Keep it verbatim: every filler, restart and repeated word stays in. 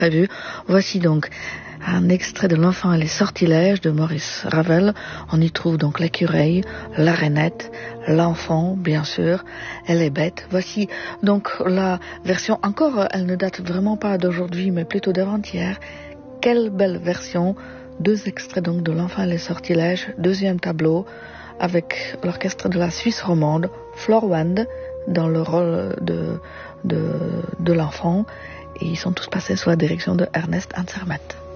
Prévu. Voici donc un extrait de L'Enfant et les sortilèges de Maurice Ravel. On y trouve donc l'écureuil, la rainette, l'enfant, bien sûr, elle est bête. Voici donc la version, encore, elle ne date vraiment pas d'aujourd'hui, mais plutôt d'avant-hier. Quelle belle version. Deux extraits donc de L'Enfant et les sortilèges, deuxième tableau, avec l'orchestre de la Suisse romande, Flor Wand, dans le rôle de, de, de l'enfant. Et ils sont tous passés sous la direction de Ernest Ansermet.